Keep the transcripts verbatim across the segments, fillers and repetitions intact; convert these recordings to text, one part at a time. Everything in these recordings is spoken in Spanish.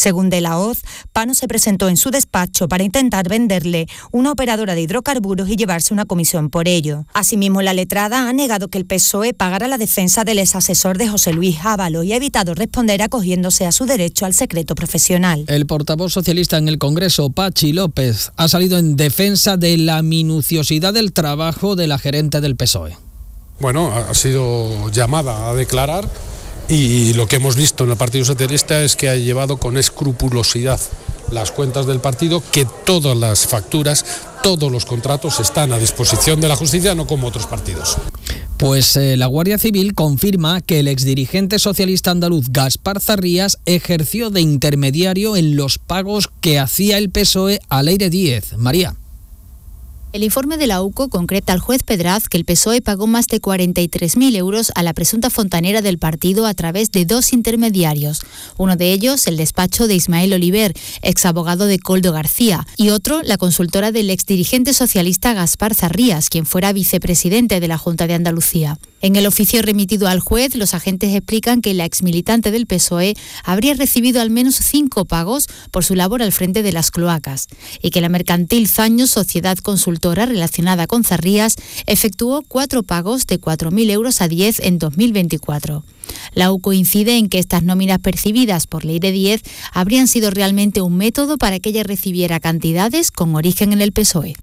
Según De la Hoz, Pano se presentó en su despacho para intentar venderle una operadora de hidrocarburos y llevarse una comisión por ello. Asimismo, la letrada ha negado que el P S O E pagara la defensa del exasesor de José Luis Ábalos y ha evitado responder acogiéndose a su derecho al secreto profesional. El portavoz socialista en el Congreso, Pachi López, ha salido en defensa de la minuciosidad del trabajo de la gerente del P S O E. Bueno, ha sido llamada a declarar y lo que hemos visto en el Partido Socialista es que ha llevado con escrupulosidad las cuentas del partido, que todas las facturas, todos los contratos están a disposición de la justicia, no como otros partidos. Pues eh, la Guardia Civil confirma que el exdirigente socialista andaluz Gaspar Zarrías ejerció de intermediario en los pagos que hacía el P S O E a Leire Díez. María. El informe de la U C O concreta al juez Pedraz que el P S O E pagó más de cuarenta y tres mil euros a la presunta fontanera del partido a través de dos intermediarios. Uno de ellos, el despacho de Ismael Oliver, exabogado de Coldo García, y otro, la consultora del exdirigente socialista Gaspar Zarrías, quien fuera vicepresidente de la Junta de Andalucía. En el oficio remitido al juez, los agentes explican que la exmilitante del P S O E habría recibido al menos cinco pagos por su labor al frente de las cloacas y que la mercantil Zaños, sociedad consultora relacionada con Zarrías, efectuó cuatro pagos de cuatro mil euros a Díez en dos mil veinticuatro. La U C O incide en que estas nóminas percibidas por Leire Díez habrían sido realmente un método para que ella recibiera cantidades con origen en el P S O E.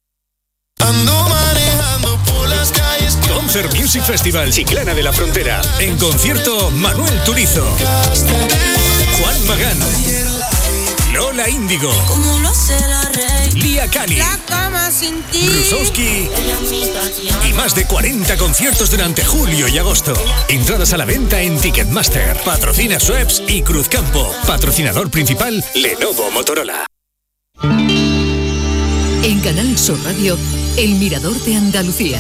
Concert Music Festival Chiclana de la Frontera. En concierto, Manuel Turizo, Juan Magán, Lola Índigo, Lía Cali, Rusowski y más de cuarenta conciertos durante julio y agosto. Entradas a la venta en Ticketmaster. Patrocina Schweppes y Cruzcampo. Patrocinador principal, Lenovo Motorola. En Canal Sur Radio, El Mirador de Andalucía.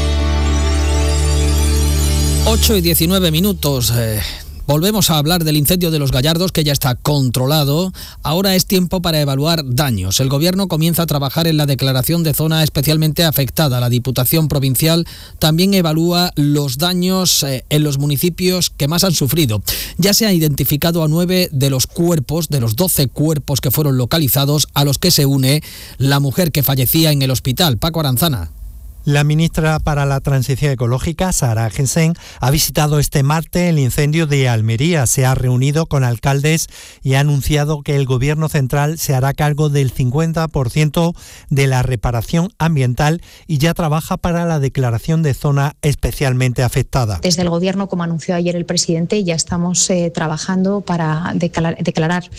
ocho y diecinueve minutos. Eh, volvemos a hablar del incendio de Los Gallardos, que ya está controlado. Ahora es tiempo para evaluar daños. El Gobierno comienza a trabajar en la declaración de zona especialmente afectada. La Diputación Provincial también evalúa los daños eh, en los municipios que más han sufrido. Ya se ha identificado a nueve de los cuerpos, de los doce cuerpos que fueron localizados, a los que se une la mujer que fallecía en el hospital. Paco Aranzana. La ministra para la Transición Ecológica, Sara Jensen, ha visitado este martes el incendio de Almería. Se ha reunido con alcaldes y ha anunciado que el Gobierno central se hará cargo del cincuenta por ciento de la reparación ambiental y ya trabaja para la declaración de zona especialmente afectada. Desde el Gobierno, como anunció ayer el presidente, ya estamos eh, trabajando para declarar, declarar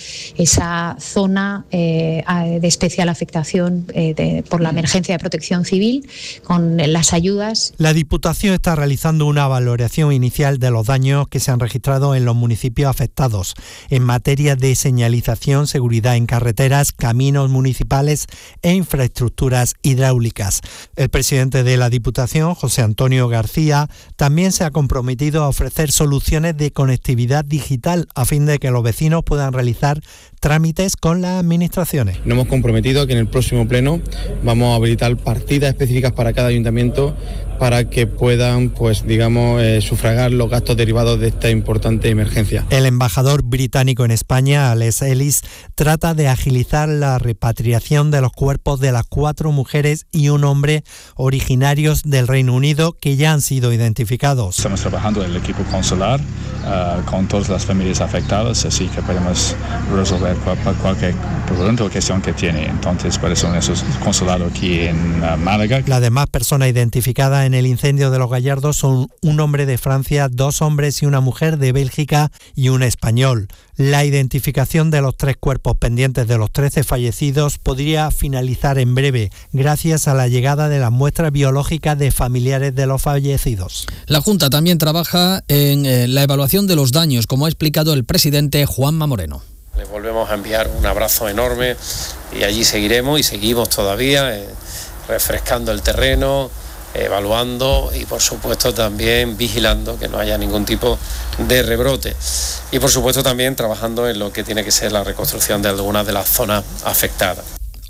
esa zona eh, de especial afectación eh, de, por la emergencia de protección civil, con las ayudas. La Diputación está realizando una valoración inicial de los daños que se han registrado en los municipios afectados en materia de señalización, seguridad en carreteras, caminos municipales e infraestructuras hidráulicas. El presidente de la Diputación, José Antonio García, también se ha comprometido a ofrecer soluciones de conectividad digital a fin de que los vecinos puedan realizar trámites con las administraciones. Nos hemos comprometido a que en el próximo pleno vamos a habilitar partidas específicas para cada ayuntamiento para que puedan, pues digamos, eh, sufragar los gastos derivados de esta importante emergencia. El embajador británico en España, Alex Ellis, trata de agilizar la repatriación de los cuerpos de las cuatro mujeres y un hombre originarios del Reino Unido que ya han sido identificados. Estamos trabajando en el equipo consular uh, con todas las familias afectadas, así que podemos resolver cual, cualquier pregunta o cuestión que tiene. Entonces, por eso es consulado aquí en uh, Málaga. Las demás personas identificadas en el incendio de Los Gallardos son un hombre de Francia, dos hombres y una mujer de Bélgica y un español. La identificación de los tres cuerpos pendientes de los trece fallecidos podría finalizar en breve, gracias a la llegada de las muestras biológicas de familiares de los fallecidos. La Junta también trabaja en eh, la evaluación de los daños, como ha explicado el presidente Juanma Moreno. Les volvemos a enviar un abrazo enorme y allí seguiremos y seguimos todavía eh, refrescando el terreno, evaluando y por supuesto también vigilando que no haya ningún tipo de rebrote y por supuesto también trabajando en lo que tiene que ser la reconstrucción de algunas de las zonas afectadas.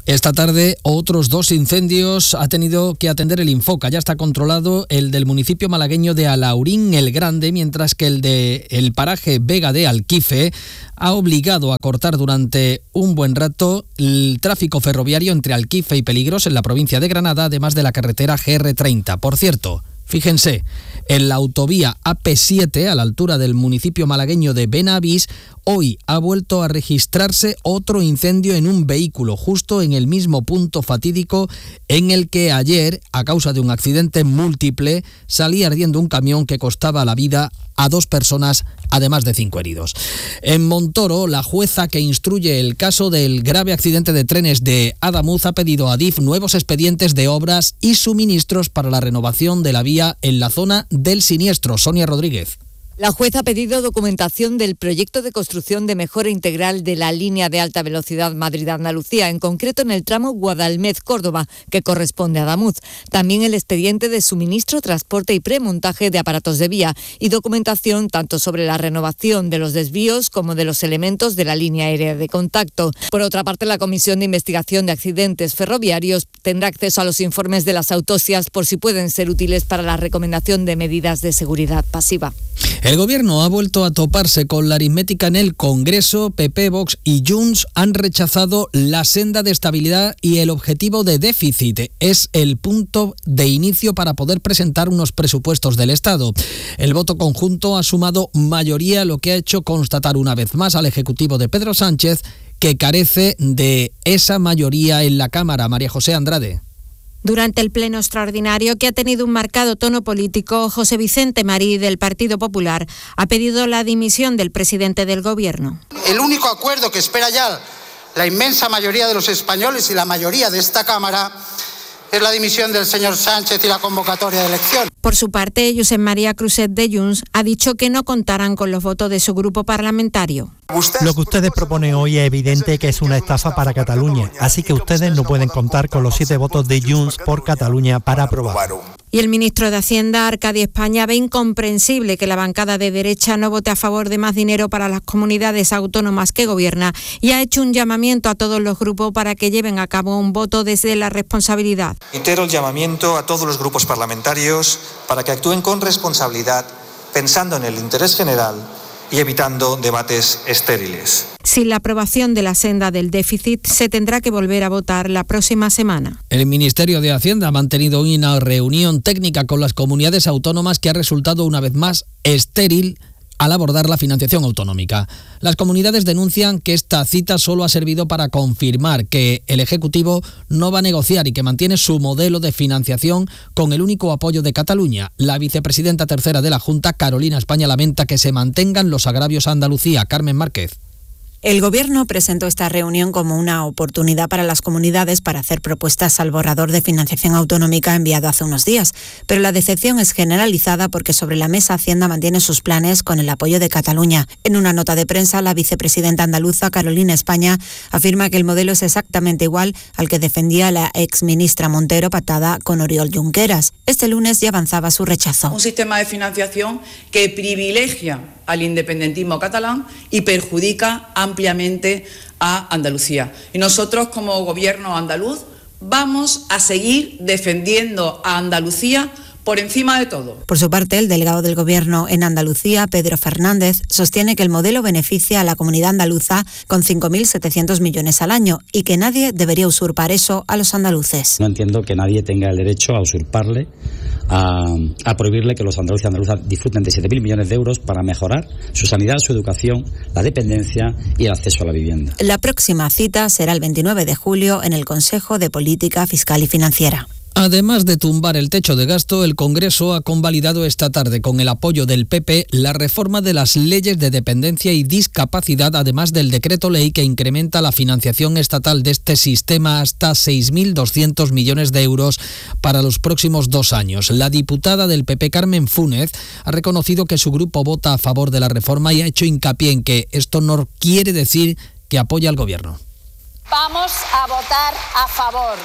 Esta tarde otros dos incendios ha tenido que atender el Infoca. Ya está controlado el del municipio malagueño de Alaurín el Grande, mientras que el de el paraje Vega de Alquife ha obligado a cortar durante un buen rato el tráfico ferroviario entre Alquife y Peligros en la provincia de Granada, además de la carretera G R treinta. Por cierto, fíjense, en la autovía A P siete, a la altura del municipio malagueño de Benavís, hoy ha vuelto a registrarse otro incendio en un vehículo, justo en el mismo punto fatídico en el que ayer, a causa de un accidente múltiple, salía ardiendo un camión que costaba la vida a dos personas, además de cinco heridos. En Montoro, la jueza que instruye el caso del grave accidente de trenes de Adamuz ha pedido a Adif nuevos expedientes de obras y suministros para la renovación de la vía en la zona del siniestro. Sonia Rodríguez. La juez ha pedido documentación del proyecto de construcción de mejora integral de la línea de alta velocidad Madrid-Andalucía, en concreto en el tramo Guadalmedz-Córdoba, que corresponde a Adamuz. También el expediente de suministro, transporte y premontaje de aparatos de vía y documentación tanto sobre la renovación de los desvíos como de los elementos de la línea aérea de contacto. Por otra parte, la Comisión de Investigación de Accidentes Ferroviarios tendrá acceso a los informes de las autopsias por si pueden ser útiles para la recomendación de medidas de seguridad pasiva. El Gobierno ha vuelto a toparse con la aritmética en el Congreso. P P, Vox y Junts han rechazado la senda de estabilidad y el objetivo de déficit. Es el punto de inicio para poder presentar unos presupuestos del Estado. El voto conjunto ha sumado mayoría, lo que ha hecho constatar una vez más al Ejecutivo de Pedro Sánchez que carece de esa mayoría en la Cámara. María José Andrade. Durante el pleno extraordinario, que ha tenido un marcado tono político, José Vicente Marí, del Partido Popular, ha pedido la dimisión del presidente del Gobierno. El único acuerdo que espera ya la inmensa mayoría de los españoles y la mayoría de esta Cámara es la dimisión del señor Sánchez y la convocatoria de elección. Por su parte, Josep María Cruzet de Junts ha dicho que no contarán con los votos de su grupo parlamentario. Lo que ustedes proponen hoy es evidente que es una estafa para Cataluña, así que ustedes no pueden contar con los siete votos de Junts por Cataluña para aprobar. Y el ministro de Hacienda, Arcadi España, ve incomprensible que la bancada de derecha no vote a favor de más dinero para las comunidades autónomas que gobierna y ha hecho un llamamiento a todos los grupos para que lleven a cabo un voto desde la responsabilidad. Reitero el llamamiento a todos los grupos parlamentarios para que actúen con responsabilidad, pensando en el interés general y evitando debates estériles. Sin la aprobación de la senda del déficit, se tendrá que volver a votar la próxima semana. El Ministerio de Hacienda ha mantenido hoy una reunión técnica con las comunidades autónomas que ha resultado una vez más estéril al abordar la financiación autonómica. Las comunidades denuncian que esta cita solo ha servido para confirmar que el Ejecutivo no va a negociar y que mantiene su modelo de financiación con el único apoyo de Cataluña. La vicepresidenta tercera de la Junta, Carolina España, lamenta que se mantengan los agravios a Andalucía. Carmen Márquez. El Gobierno presentó esta reunión como una oportunidad para las comunidades para hacer propuestas al borrador de financiación autonómica enviado hace unos días, pero la decepción es generalizada porque sobre la mesa Hacienda mantiene sus planes con el apoyo de Cataluña. En una nota de prensa, la vicepresidenta andaluza, Carolina España, afirma que el modelo es exactamente igual al que defendía la exministra Montero pactada con Oriol Junqueras. Este lunes ya avanzaba su rechazo. Un sistema de financiación que privilegia al independentismo catalán y perjudica ampliamente a Andalucía. Y nosotros, como gobierno andaluz, vamos a seguir defendiendo a Andalucía por encima de todo. Por su parte, el delegado del Gobierno en Andalucía, Pedro Fernández, sostiene que el modelo beneficia a la comunidad andaluza con cinco mil setecientos millones al año y que nadie debería usurpar eso a los andaluces. No entiendo que nadie tenga el derecho a usurparle, a, a prohibirle que los andaluces y andaluzas disfruten de siete mil millones de euros para mejorar su sanidad, su educación, la dependencia y el acceso a la vivienda. La próxima cita será el veintinueve de julio en el Consejo de Política Fiscal y Financiera. Además de tumbar el techo de gasto, el Congreso ha convalidado esta tarde, con el apoyo del P P, la reforma de las leyes de dependencia y discapacidad, además del decreto ley que incrementa la financiación estatal de este sistema hasta seis mil doscientos millones de euros para los próximos dos años. La diputada del P P, Carmen Fúnez, ha reconocido que su grupo vota a favor de la reforma y ha hecho hincapié en que esto no quiere decir que apoya al Gobierno. Vamos a votar a favor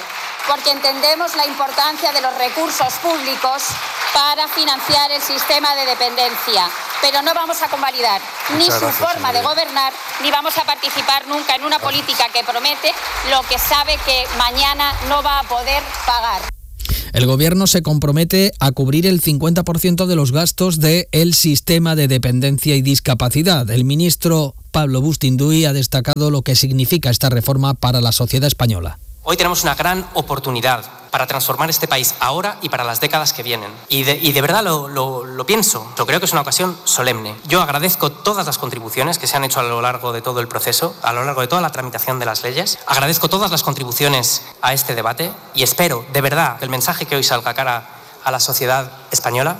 porque entendemos la importancia de los recursos públicos para financiar el sistema de dependencia. Pero no vamos a convalidar ni su forma de gobernar, ni vamos a participar nunca en una política que promete lo que sabe que mañana no va a poder pagar. El Gobierno se compromete a cubrir el cincuenta por ciento de los gastos del sistema de dependencia y discapacidad. El ministro Pablo Bustinduy ha destacado lo que significa esta reforma para la sociedad española. Hoy tenemos una gran oportunidad para transformar este país ahora y para las décadas que vienen. Y de, y de verdad lo, lo, lo pienso, yo creo que es una ocasión solemne. Yo agradezco todas las contribuciones que se han hecho a lo largo de todo el proceso, a lo largo de toda la tramitación de las leyes. Agradezco todas las contribuciones a este debate y espero, de verdad, que el mensaje que hoy salga cara a la sociedad española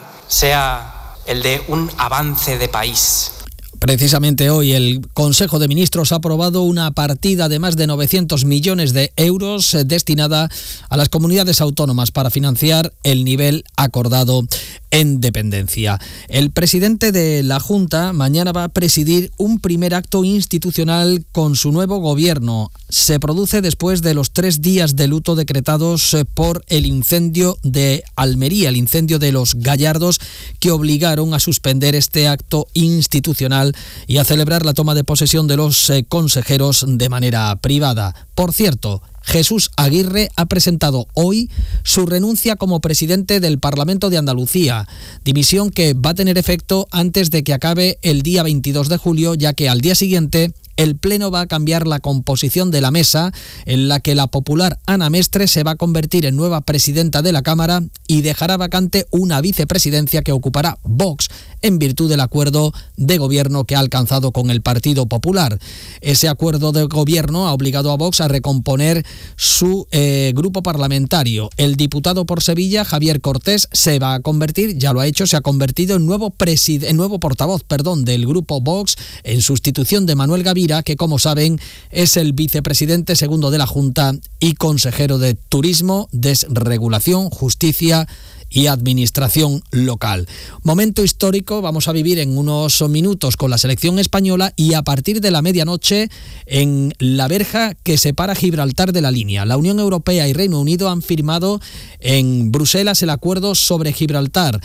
sea el de un avance de país. Precisamente hoy el Consejo de Ministros ha aprobado una partida de más de novecientos millones de euros destinada a las comunidades autónomas para financiar el nivel acordado en dependencia. El presidente de la Junta mañana va a presidir un primer acto institucional con su nuevo gobierno. Se produce después de los tres días de luto decretados por el incendio de Almería, el incendio de los Gallardos, que obligaron a suspender este acto institucional y a celebrar la toma de posesión de los eh, consejeros de manera privada. Por cierto, Jesús Aguirre ha presentado hoy su renuncia como presidente del Parlamento de Andalucía, dimisión que va a tener efecto antes de que acabe el día veintidós de julio, ya que al día siguiente el Pleno va a cambiar la composición de la mesa, en la que la popular Ana Mestre se va a convertir en nueva presidenta de la Cámara y dejará vacante una vicepresidencia que ocupará Vox, en virtud del acuerdo de gobierno que ha alcanzado con el Partido Popular. Ese acuerdo de gobierno ha obligado a Vox a recomponer su eh, grupo parlamentario. El diputado por Sevilla, Javier Cortés, se va a convertir, ya lo ha hecho, se ha convertido en nuevo, presid- en nuevo portavoz perdón, del grupo Vox, en sustitución de Manuel Gavira, que como saben es el vicepresidente segundo de la Junta y consejero de Turismo, Desregulación, Justicia y Administración Local. Momento histórico vamos a vivir en unos minutos con la selección española y a partir de la medianoche en la verja que separa Gibraltar de la línea. La Unión Europea y Reino Unido han firmado en Bruselas el acuerdo sobre Gibraltar.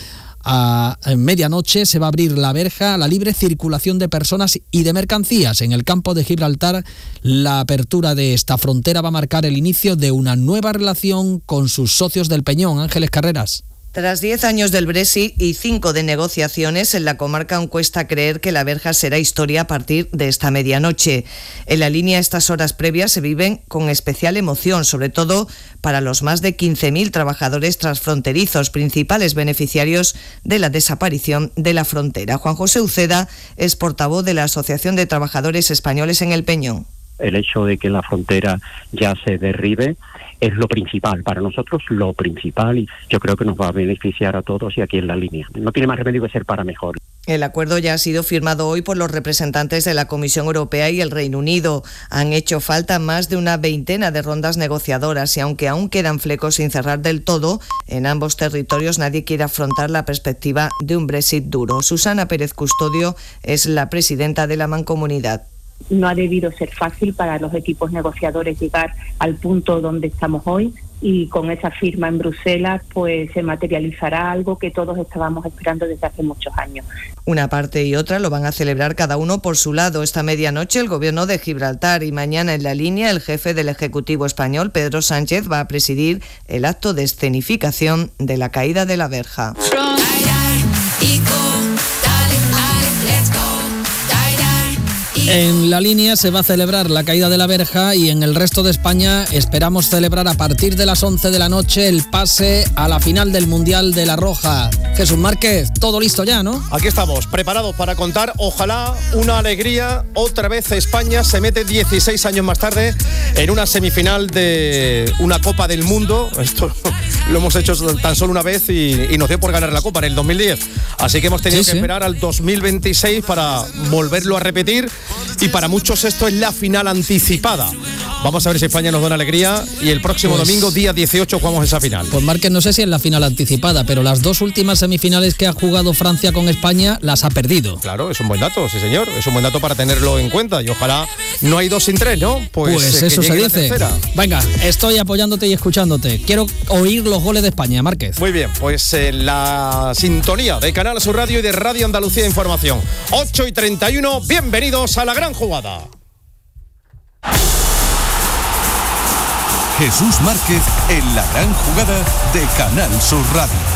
A medianoche se va a abrir la verja a la libre circulación de personas y de mercancías. En el campo de Gibraltar, la apertura de esta frontera va a marcar el inicio de una nueva relación con sus socios del Peñón. Ángeles Carreras. Tras diez años del Brexit y cinco de negociaciones, en la comarca aún cuesta creer que la verja será historia a partir de esta medianoche. En la línea, estas horas previas se viven con especial emoción, sobre todo para los más de quince mil trabajadores transfronterizos, principales beneficiarios de la desaparición de la frontera. Juan José Uceda es portavoz de la Asociación de Trabajadores Españoles en el Peñón. El hecho de que la frontera ya se derribe es lo principal, para nosotros lo principal, y yo creo que nos va a beneficiar a todos y aquí en la línea. No tiene más remedio que ser para mejor. El acuerdo ya ha sido firmado hoy por los representantes de la Comisión Europea y el Reino Unido. Han hecho falta más de una veintena de rondas negociadoras y aunque aún quedan flecos sin cerrar del todo, en ambos territorios nadie quiere afrontar la perspectiva de un Brexit duro. Susana Pérez Custodio es la presidenta de la Mancomunidad. No ha debido ser fácil para los equipos negociadores llegar al punto donde estamos hoy y con esa firma en Bruselas pues se materializará algo que todos estábamos esperando desde hace muchos años. Una parte y otra lo van a celebrar cada uno por su lado. Esta medianoche el Gobierno de Gibraltar y mañana en la línea el jefe del Ejecutivo español, Pedro Sánchez, va a presidir el acto de escenificación de la caída de la verja. En la línea se va a celebrar la caída de la verja y en el resto de España esperamos celebrar a partir de las once de la noche el pase a la final del Mundial de la Roja. Jesús Márquez, todo listo ya, ¿no? Aquí estamos, preparados para contar, ojalá, una alegría. Otra vez España se mete dieciséis años más tarde en una semifinal de una Copa del Mundo. Esto lo hemos hecho tan solo una vez y, y nos dio por ganar la Copa en el dos mil diez. Así que hemos tenido sí, que sí. esperar al dos mil veintiséis para volverlo a repetir. Y para muchos esto es la final anticipada. Vamos a ver si España nos da una alegría y el próximo Pues- domingo, día dieciocho, jugamos esa final. Pues Márquez, no sé si en la final anticipada, pero las dos últimas semifinales que ha jugado Francia con España las ha perdido. Claro, es un buen dato, sí señor, es un buen dato para tenerlo en cuenta y ojalá no hay dos sin tres, ¿no? Pues, eh, que eso se llegue la dice. tercera. Venga, estoy apoyándote y escuchándote. Quiero oír los goles de España, Márquez. Muy bien, pues eh, la sintonía de Canal Sur Radio y de Radio Andalucía Información. ocho y treinta y uno, bienvenidos a la gran jugada. Jesús Márquez en la gran jugada de Canal Sur Radio.